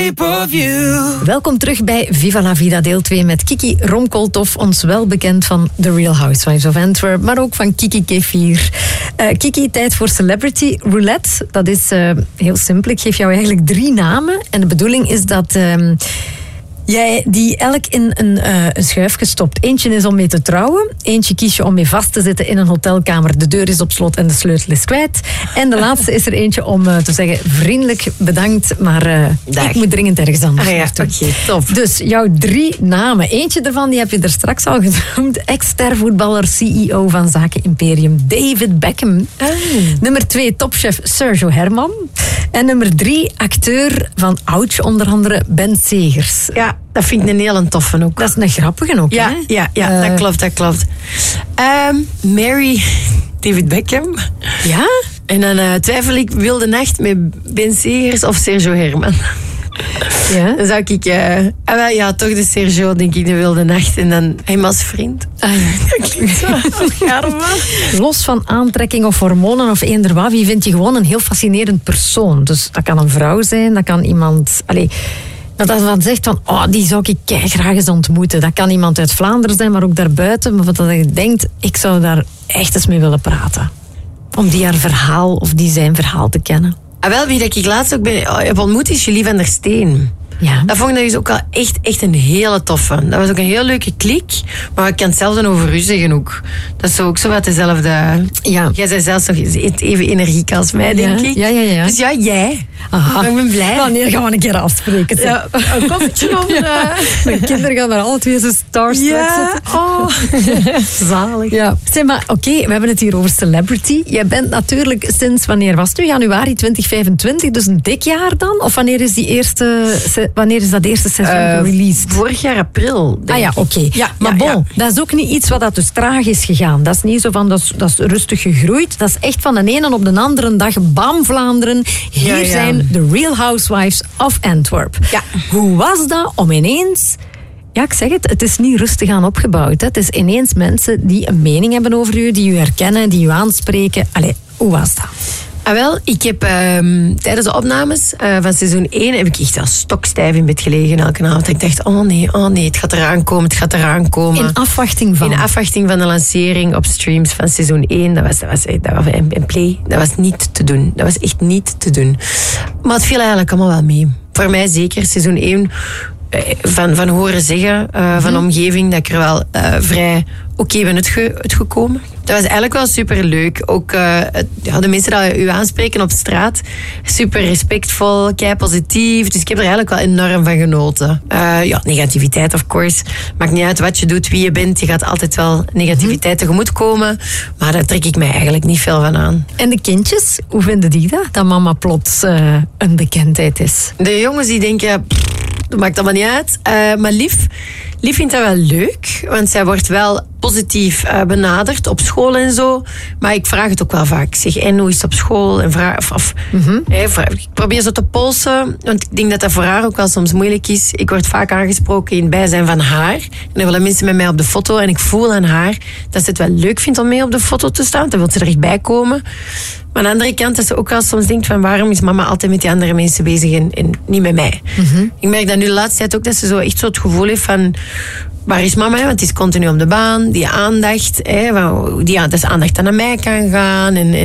shape of you. Welkom terug bij Viva la Vida deel 2 met Kiki Romkoltoff, ons wel bekend van The Real Housewives of Antwerp, maar ook van Kiki Kefir. Kiki, tijd voor Celebrity Roulette. Dat is heel simpel. Ik geef jou eigenlijk 3 namen en de bedoeling is dat jij die elk in een schuifje stopt. Eentje is om mee te trouwen. Eentje kies je om mee vast te zitten in een hotelkamer. De deur is op slot en de sleutel is kwijt. En de laatste is er eentje om te zeggen vriendelijk bedankt, maar ik moet dringend ergens anders naartoe. Oké, top. Dus jouw 3 namen. Eentje daarvan die heb je er straks al genoemd. Ex-stervoetballer, CEO van Zaken Imperium, David Beckham. Nummer 2, topchef Sergio Herman. En nummer 3, acteur van Ouch, onder andere Ben Segers. Ja, dat vind ik een hele toffe ook. Dat is een grappige ook, ja, hè? Ja, dat klopt. Mary David Beckham. Ja? En dan twijfel ik Wilde Nacht met Ben Segers of Sergio Herman. Ja? Dan zou ik... toch de Sergio, denk ik, de Wilde Nacht. En dan hem als vriend. Ah, ja. Dat klinkt zo. Los van aantrekking of hormonen of eender wat, wie vind je gewoon een heel fascinerend persoon? Dus dat kan een vrouw zijn, dat kan iemand... Dat van zegt van, die zou ik graag eens ontmoeten. Dat kan iemand uit Vlaanderen zijn, maar ook daarbuiten. Maar dat je denkt, ik zou daar echt eens mee willen praten. Om die haar verhaal of die zijn verhaal te kennen. Wie dat ik laatst ook heb ontmoet is Julie van der Steen. Ja. Dat vond ik dus ook al echt een hele toffe. Dat was ook een heel leuke klik. Maar ik kan het zelfs dan over u zeggen ook. Dat is ook zo wat dezelfde... Ja. Jij bent zelfs nog even energiek als mij, denk ik. Ja. Dus ja, jij. Aha. Ik ben blij. Wanneer gaan we een keer afspreken? Ja, een koffietje of... Mijn kinderen gaan er alle 2 zo starstruck zitten. Zalig. Ja. Zeg maar, oké, we hebben het hier over Celebrity. Jij bent natuurlijk sinds, wanneer was het nu? Januari 2025, dus een dik jaar dan? Of wanneer is dat eerste seizoen released? Vorig jaar april. Oké. Ja, maar dat is ook niet iets wat dat dus traag is gegaan. Dat is niet zo van, dat is rustig gegroeid. Dat is echt van de ene op de andere dag, bam Vlaanderen. Hier zijn The Real Housewives of Antwerp. Ja. Hoe was dat om ineens... Ja, ik zeg het is niet rustig aan opgebouwd. Hè. Het is ineens mensen die een mening hebben over u, die u herkennen, die u aanspreken. Hoe was dat? Ik heb tijdens de opnames van seizoen 1 heb ik echt wel stokstijf in bed gelegen elke avond. Ik dacht, oh nee, het gaat eraan komen. In afwachting van? In afwachting van de lancering op streams van seizoen 1. Dat was in play. Dat was niet te doen. Dat was echt niet te doen. Maar het viel eigenlijk allemaal wel mee. Voor mij zeker, seizoen 1... Van horen zeggen, van de omgeving, dat ik er wel vrij oké ben uitgekomen. Dat was eigenlijk wel superleuk. Ook de mensen die u aanspreken op straat, super respectvol, kei positief. Dus ik heb er eigenlijk wel enorm van genoten. Negativiteit, of course. Maakt niet uit wat je doet, wie je bent. Je gaat altijd wel negativiteit tegemoetkomen. Maar daar trek ik mij eigenlijk niet veel van aan. En de kindjes, hoe vinden die dat? Dat mama plots een bekendheid is? De jongens die denken... Dat maakt allemaal niet uit. Maar Lief vindt dat wel leuk. Want zij wordt wel positief benaderd op school en zo. Maar ik vraag het ook wel vaak. Ik zeg, en hoe is het op school? En ik probeer zo te polsen. Want ik denk dat dat voor haar ook wel soms moeilijk is. Ik word vaak aangesproken in het bijzijn van haar. En dan willen mensen met mij op de foto. En ik voel aan haar dat ze het wel leuk vindt om mee op de foto te staan. Dan wil ze er echt bij komen. Maar aan de andere kant dat ze ook wel soms denkt van waarom is mama altijd met die andere mensen bezig en niet met mij. Ik merk dat nu de laatste tijd ook dat ze zo echt zo het gevoel heeft van waar is mama? Want het is continu op de baan, die aandacht. Dat is aandacht dat naar mij kan gaan. En